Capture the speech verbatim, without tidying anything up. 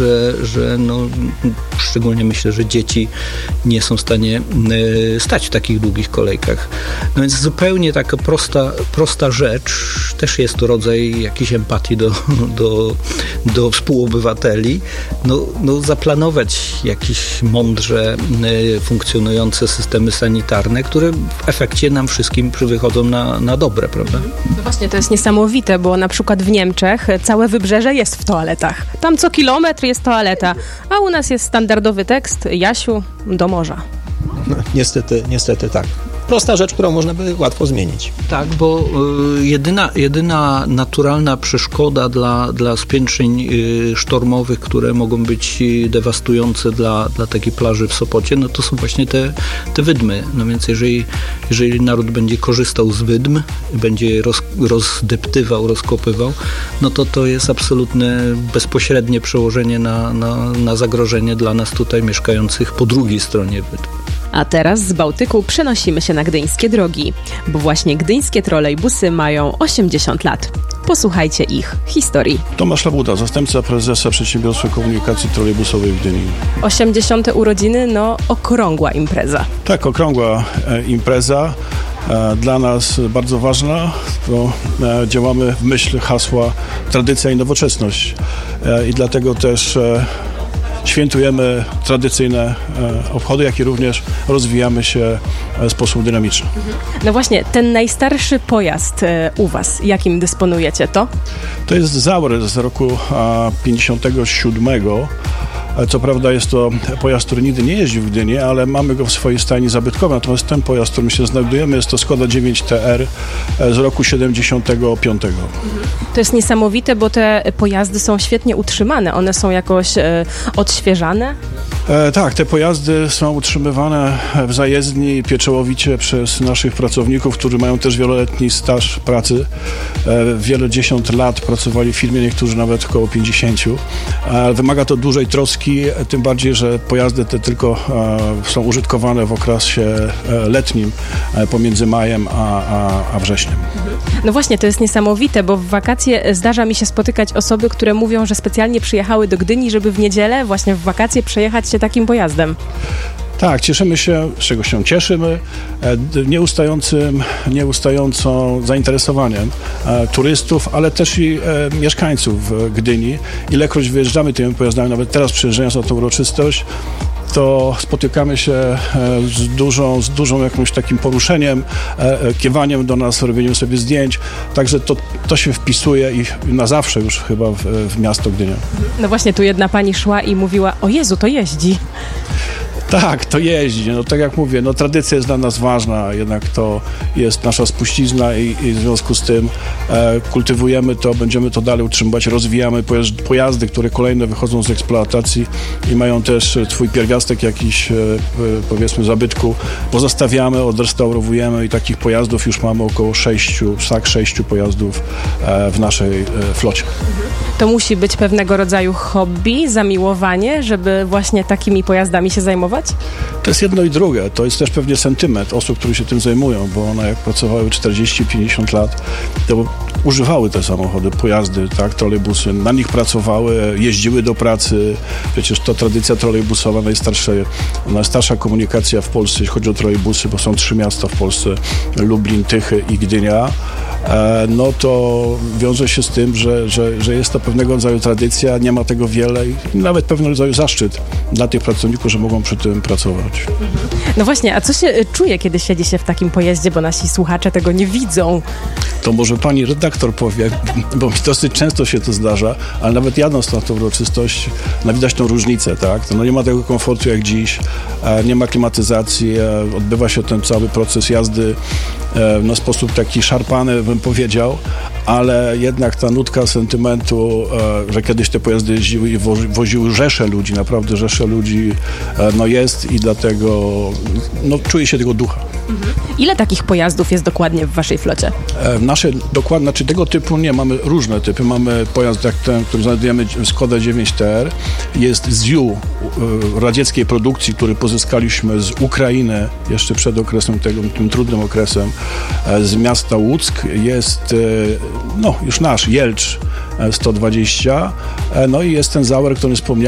że, że no, szczególnie myślę, że dzieci nie są w stanie stać w takich długich kolejkach. No więc zupełnie taka prosta, prosta rzecz, też jest to rodzaj jakiejś empatii do, do, do współobywateli, no, no zaplanować jakieś mądrze funkcjonujące systemy sanitarne, które w efekcie nam wszystkim wychodzą na, na dobre, prawda? No właśnie, to jest niesamowite, bo na przykład w Niemczech całe wybrzeże jest w toaletach. Tam co kilometr jest toaleta, a u nas jest standardowy tekst: Jasiu, do morza. No, niestety, niestety tak. Prosta rzecz, którą można by łatwo zmienić. Tak, bo y, jedyna, jedyna naturalna przeszkoda dla, dla spiętrzeń y, sztormowych, które mogą być dewastujące dla, dla takiej plaży w Sopocie, no to są właśnie te, te wydmy. No więc jeżeli, jeżeli naród będzie korzystał z wydm, będzie je roz, rozdeptywał, rozkopywał, no to to jest absolutne bezpośrednie przełożenie na, na, na zagrożenie dla nas tutaj mieszkających po drugiej stronie wydm. A teraz z Bałtyku przenosimy się na gdyńskie drogi, bo właśnie gdyńskie trolejbusy mają osiemdziesiąt lat. Posłuchajcie ich historii. Tomasz Labuda, zastępca prezesa Przedsiębiorstwa Komunikacji Trolejbusowej w Gdyni. osiemdziesiąte urodziny, no okrągła impreza. Tak, okrągła e, impreza. E, dla nas bardzo ważna, bo e, działamy w myśl hasła tradycja i nowoczesność. E, I dlatego też e, świętujemy tradycyjne e, obchody, jak i również rozwijamy się w sposób dynamiczny. No właśnie, ten najstarszy pojazd e, u was, jakim dysponujecie, to? To jest Zauer z roku e, pięćdziesiątego siódmego. Co prawda jest to pojazd, który nigdy nie jeździł w Gdyni, ale mamy go w swojej stajni zabytkowej. Natomiast ten pojazd, w którym się znajdujemy, jest to Skoda dziewięć T R z roku siedemdziesiątego piątego. To jest niesamowite, bo te pojazdy są świetnie utrzymane. One są jakoś e, odświeżane? E, tak, te pojazdy są utrzymywane w zajezdni pieczołowicie przez naszych pracowników, którzy mają też wieloletni staż pracy. E, wiele dziesiąt lat pracowali w firmie, niektórzy nawet około pięćdziesięciu. E, wymaga to dużej troski, tym bardziej, że pojazdy te tylko e, są użytkowane w okresie e, letnim e, pomiędzy majem a, a, a wrześniem. No właśnie, to jest niesamowite, bo w wakacje zdarza mi się spotykać osoby, które mówią, że specjalnie przyjechały do Gdyni, żeby w niedzielę, właśnie w wakacje przejechać się takim pojazdem. Tak, cieszymy się, z czego się cieszymy, nieustającym, nieustającą zainteresowaniem e, turystów, ale też i e, mieszkańców Gdyni. Ilekroć wyjeżdżamy tymi pojazdami, nawet teraz przyjeżdżając na tę uroczystość, to spotykamy się e, z dużą, z dużą jakimś takim poruszeniem, e, kiewaniem do nas, robieniem sobie zdjęć. Także to, to się wpisuje i na zawsze już chyba w, w miasto Gdynia. No właśnie, tu jedna pani szła i mówiła: o Jezu, to jeździ. Tak, to jeździ. No tak jak mówię, no tradycja jest dla nas ważna, jednak to jest nasza spuścizna i, i w związku z tym e, kultywujemy to, będziemy to dalej utrzymywać, rozwijamy pojazd, pojazdy, które kolejne wychodzą z eksploatacji i mają też swój pierwiastek jakiś, e, powiedzmy, zabytku. Pozostawiamy, odrestaurowujemy i takich pojazdów już mamy około sześciu, tak, sześciu pojazdów e, w naszej e, flocie. To musi być pewnego rodzaju hobby, zamiłowanie, żeby właśnie takimi pojazdami się zajmować? To jest jedno i drugie. To jest też pewnie sentyment osób, które się tym zajmują, bo one jak pracowały czterdzieści pięćdziesiąt lat, to używały te samochody, pojazdy, tak, trolejbusy, na nich pracowały, jeździły do pracy. Przecież to tradycja trolejbusowa, najstarsza, najstarsza komunikacja w Polsce, jeśli chodzi o trolejbusy, bo są trzy miasta w Polsce, Lublin, Tychy i Gdynia. No to wiąże się z tym, że, że, że jest to pewnego rodzaju tradycja, nie ma tego wiele i nawet pewnego rodzaju zaszczyt dla tych pracowników, że mogą przy tym pracować. No właśnie, a co się czuje, kiedy siedzi się w takim pojeździe, bo nasi słuchacze tego nie widzą? To może pani redaktor powie, bo mi dosyć często się to zdarza, ale nawet jadąc na tą uroczystość, no widać tą różnicę, tak? No nie ma tego komfortu jak dziś, nie ma klimatyzacji, odbywa się ten cały proces jazdy w sposób taki szarpany, bym powiedział, ale jednak ta nutka sentymentu, że kiedyś te pojazdy jeździły i woziły rzesze ludzi, naprawdę rzesze ludzi, no jest i dlatego no, czuje się tego ducha. Mhm. Ile takich pojazdów jest dokładnie w waszej flocie? Nasze dokładnie, znaczy tego typu nie, mamy różne typy. Mamy pojazd jak ten, który znajdujemy, Skoda dziewięć T R. Jest Z U radzieckiej produkcji, który pozyskaliśmy z Ukrainy jeszcze przed okresem tego, tym trudnym okresem, z miasta Łuck. Jest no już nasz Jelcz sto dwadzieścia, no i jest ten Zauer, który wspomniałem,